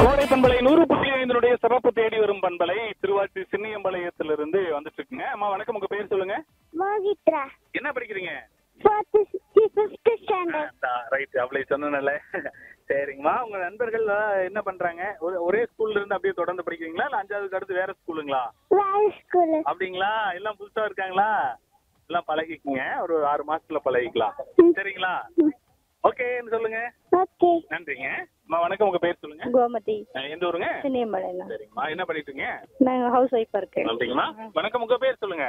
கோடை பண்பலை 100.5 சிறப்பு தேடி வரும் பண்பலை திருவாச்சி சின்னியம்பாளையத்திலிருந்து வந்துட்டு இருக்குங்க. அம்மா வணக்கம், உங்க பேர் சொல்லுங்க. மோகித்ரா. என்ன படிக்கிறீங்க? 5th standard. ரைட், அவளை சொன்னல. சரிங்கம்மா, உங்க நண்பர்கள் என்ன பண்றாங்க? ஒரே ஸ்கூல்ல இருந்து அப்படியே தொடர்ந்து படிக்கிறீங்களா இல்ல 5வது அடுத்து வேற ஸ்கூலுங்களா? வேற ஸ்கூல். அப்படிங்களா? எல்லாம் புதுசா இருக்காங்களா? எல்லாம் பழகிக்குங்க, ஒரு 6 மாசத்துல பழகிக்கலாம். சரிங்களா? ஓகேன்னு சொல்லுங்க. ஓகே, நன்றிங்க. அம்மா வணக்கம், உங்க பேர் சொல்லுங்க. கோமதி. எந்த ஊருங்க? சின்னியம்பாளையம். சரிங்கம்மா, என்ன பண்ணிட்டு இருக்கீங்க? நான் ஹவுஸ் ஒய்ஃபா இருக்கேன். அப்படிங்களா? வணக்கம், உங்க பேர் சொல்லுங்க.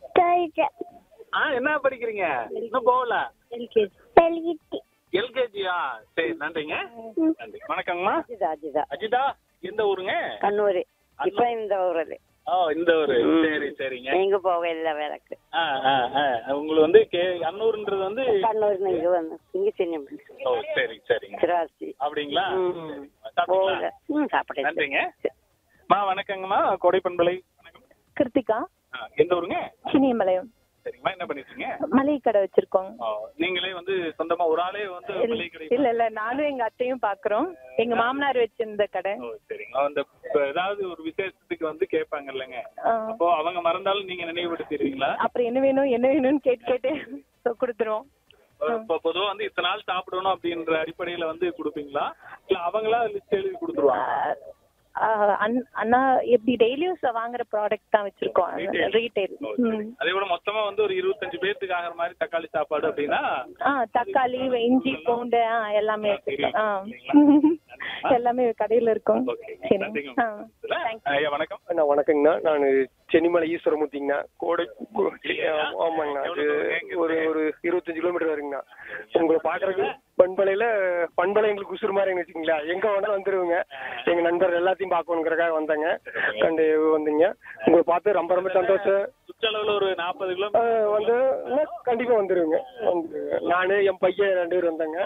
என்ன படிக்கிறீங்க? இன்னும் போகல. எல்கேஜி. எல்கேஜியா? சரி, நன்றிங்க. நன்றி. வணக்கங்கம்மா. அஜிதா. அஜிதா, எந்த ஊருங்க? கண்ணூர். இப்ப இந்த ஊரில். இந்த ஊரு. சரி சரிங்க. எங்க போக இல்ல வேலைக்கு. உங்களுக்கு வந்து அன்னூர்ன்றது வந்து கண்ணூர். இங்க வந்து இங்க சின்னியம்பாளையம். ஓ சரி சரிங்க. சிராசி. அப்படிங்களா? சாப்பிட்டேன். நன்றிங்க. வணக்கங்கம்மா. கோடை பண்பலை. கிருத்திகா. எந்த ஊருங்க? சின்னியம்பாளையம். சரிங்கம்மா, என்ன பண்ணிருக்கீங்க? மளிகை கடை வச்சிருக்கோம். நீங்களே வந்து சொந்தமா ஒரு ஆளே வந்து மளிகை கடை? இல்ல நானும் எங்க அத்தையும் பாக்குறோம். எங்க மாமனார் வச்சிருந்த கடை. சரிங்க. அந்த ஏதாவது ஒரு விசேஷத்துக்கு வந்து கேட்பாங்க இல்லைங்க, அப்போ அவங்க மறந்தாலும் நீங்க நினைவுபடுத்திடுவீங்களா? அப்புறம் என்ன வேணும்னு கேட்டு கொடுத்துருவோம். இப்ப பொதுவா வந்து இத்தனை நாள் சாப்பிடணும் அப்படின்ற அடிப்படையில வந்து கொடுப்பீங்களா இல்ல அவங்களா லிஸ்ட் எழுதி கொடுத்துருவாங்க? அண்ணா எப்படி டெய்லியும் வாங்குற ப்ராடக்ட் தான் வச்சிருக்கோம், ரீட்டைல். அதே கூட மொத்தமா வந்து ஒரு 25 பேருக்கு ஆகிற மாதிரி தக்காளி சாப்பாடு அப்படின்னா தக்காளி, இஞ்சி, பூண்டு எல்லாமே எல்லாமே கடையில இருக்கும். வணக்கம். வணக்கங்கண்ணா, நான் சென்னிமலை ஈஸ்வரமூர்த்திங்கண்ணா. கோடை. ஆமாங்கண்ணா, அது ஒரு 25 கிலோமீட்டர் வருங்கண்ணா. உங்களை பாக்குறதுக்கு பண்பலை எங்களுக்கு உசுறு மாதிரி வச்சுங்களா, எங்க வேணாலும் வந்துருவீங்க. எங்க நண்பர் எல்லாத்தையும் பார்க்கணுங்கிறக்காக வந்தாங்க. கண்டு வந்தீங்க. உங்களை பார்த்து ரொம்ப ரொம்ப சந்தோஷம். சுற்றளவுல ஒரு 40 கிலோமீட்டர் வந்து கண்டிப்பா வந்துருவீங்க. நானு என் பையன் 2 பேர் வந்தாங்க.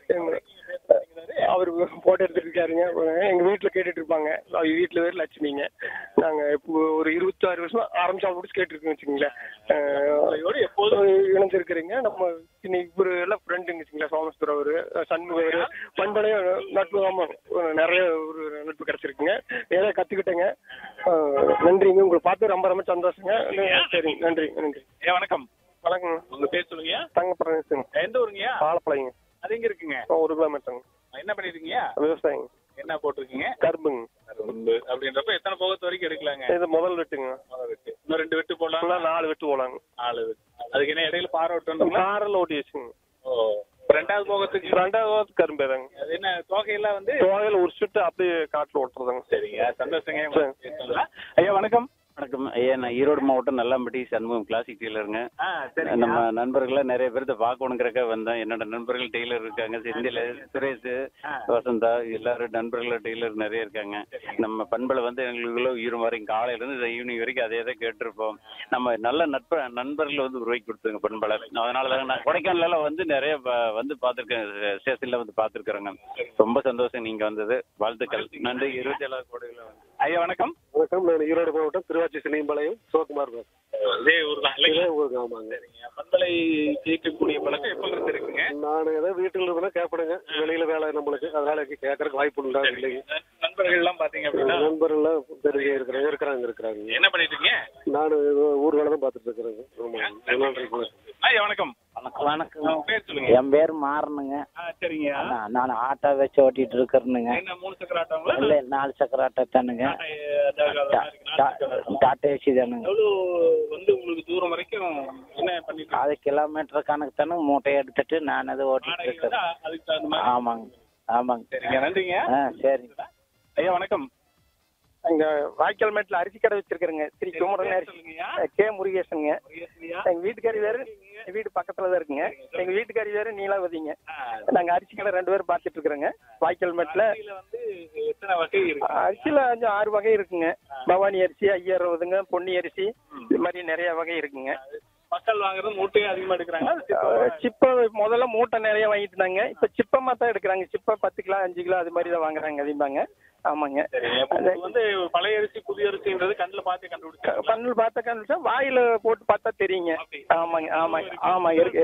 அவரு போட்டோ எடுத்துட்டு இருக்காருங்க. எங்க வீட்டுல கேட்டுட்டு இருப்பாங்க. வீட்டுல பேர் லட்சுமிங்க. நாங்க இப்போ ஒரு 26 வருஷமா ஆரம்பிச்சு முடிச்சு கேட்டு இருக்கோம் வச்சுக்கீங்களேன். இணைஞ்சிருக்கிறீங்க. நம்ம இவரு எல்லாம் ஃப்ரெண்டுங்க வச்சுங்களேன். சோமஸ்வரம் அவரு, சண்முகர், பண்பலையும் நட்பு. ஆமா, நிறைய ஒரு நட்பு கிடைச்சிருக்குங்க. நிறைய கத்துக்கிட்டேங்க. நன்றிங்க. உங்களை பார்த்து ரொம்ப ரொம்ப சந்தோஷங்க. சரிங்க, நன்றி நன்றி. வணக்கம். வணக்கங்க. உங்க பேர் சொல்லுங்க. தங்க பிரதேசங்க. எந்த ஊருங்க? பாலப்பாளையங்க. அது எங்க இருக்குங்க? 1 கிலோமீட்டருங்க. என்ன பண்ணிருக்கீங்க? விவசாயம். என்ன போட்டிருக்கீங்க? கரும்புங்க. அப்படின்றப்ப எத்தனை போகத்து வரைக்கும் எடுக்கலாங்க? இது முதல் வெட்டுங்க. இன்னும் 2 வெட்டு போடலாம். 4 வெட்டு போலாங்க. 4 வெட்டு. அதுக்கு என்ன இடையில பாறை ஓட்டணும்? காரில் ஓட்டி வச்சுங்க. ரெண்டாவது போகத்துக்கு கரும்பு தாங்க. அது என்ன தொகையெல்லாம் வந்து தொகையில ஒரு சுட்டு அப்படியே காட்டுல ஓட்டுறதாங்க. சரிங்க, சந்தோஷங்க. ஐயா வணக்கம். வணக்கம் ஐயா, நான் ஈரோடு மாவட்டம் நல்லாம்பட்டி சண்முகம் கிளாசிக் டெய்லருங்க. நம்ம நண்பர்கள நிறைய பேர்த்த பார்க்கணுங்கிறக்க வந்தேன். என்னோட நண்பர்கள் டெய்லர் இருக்காங்க. செந்தில், சுரேஷ், வசந்தா, எல்லாரும் நண்பர்கள் டெய்லர் நிறைய இருக்காங்க. நம்ம பண்பலை வந்து எங்களுக்குள்ள ஈரம் வரைக்கும் காலையில இருந்து ஈவினிங் வரைக்கும் அதே தான் கேட்டிருப்போம். நம்ம நல்ல நண்பர்கள் வந்து உருவாக்கி கொடுத்துருங்க பண்பலை. அதனாலதான் நான் கொடைக்கானல வந்து நிறைய வந்து பார்த்துருக்கேன், ஸ்டேஷன்ல வந்து பார்த்துருக்குறேங்க. ரொம்ப சந்தோஷம் நீங்க வந்தது. வாழ்த்துக்கள். நன்றி. 27 கோடையில ஐயா வணக்கம். வணக்கம். நான் ஈரோடு மாவட்டம் திருவாச்சி சின்னியம்பாளையம் சிவகுமார். இதே ஊர் தான். ஆமாங்க. பண்பலை கேட்கக்கூடிய பழக்கம் எப்ப இருந்து இருக்குங்க? நான் ஏதாவது வீட்டுல இருந்தா கேட்பேங்க. வெளியில வேலை நம்மளுக்கு, அதனால கேட்கறதுக்கு வாய்ப்பு உண்டா இல்லைங்க. நண்பர்கள் எல்லாம் பாத்தீங்க அப்படின்னா நண்பர்கள் எல்லாம் தெரிஞ்ச இருக்கிறாங்க. என்ன பண்ணிட்டு இருக்கீங்க? நான் ஊர் வேலை தான் பாத்துட்டு இருக்கிறேங்க. ஐயா வணக்கம். வணக்கம். பேர் சொல்லுங்க. என் பேர் மாறனுங்க. சரிங்க. நான் ஆட்டோ வச்சு ஓட்டிட்டு இருக்கிறேனுங்க. என்ன 3 சக்கர ஆட்டோங்களா? இல்ல 4 சக்கர ஆட்டோ தானுங்க. டாடா ஏசி தானுங்க. வந்து உங்களுக்கு தூரம் வரைக்கும் என்ன பண்ணிட்டு? அது கிலோமீட்டர் கணக்கு தானே மூட்டையை எடுத்துட்டு நான் அதை ஓட்டிட்டு இருக்கிறேன். ஆமாங்க. சரிங்க, நன்றிங்க. சரிங்க. ஐயா வணக்கம். இங்க வாய்க்கால் மேட்ல அரிசி கடை வச்சிருக்கிறேங்க. ஸ்ரீ குமரன் அரிசி. கே முருகேசனுங்க. எங்க வீட்டுக்காரி வேறு வீடு பக்கத்துல தான் இருக்குங்க. எங்க வீட்டுக்காரி வேறு நீலாவதிங்க. நாங்க அரிசி கடை 2 பேரும் பார்த்துட்டு இருக்கிறோங்க வாய்க்கால் மேட்ல. வந்து எத்தனை வகை இருக்கு? அரிசியில 6 வகை இருக்குங்க. பவானி அரிசி, 5060ங்க, பொன்னி அரிசி, இது மாதிரி நிறைய வகை இருக்குங்க. மக்கள் வாங்குறது மூட்டையும் அதிகமா எடுக்கிறாங்க. சிப்ப முதல்ல மூட்டை நிறைய வாங்கிட்டு இருந்தாங்க. இப்ப சிப்பமா தான் எடுக்கிறாங்க. சிப்ப 10 கிலோ 5 கிலோ அது மாதிரி தான் வாங்குறாங்க அதிகமாங்க. ஆமாங்க. வந்து பழைய அரிசி புதிய அரிசின்றது கண்ணுல பார்த்து கண்டுபிடிச்சா வாயில போட்டு பார்த்தா தெரியுங்க. ஆமாங்க.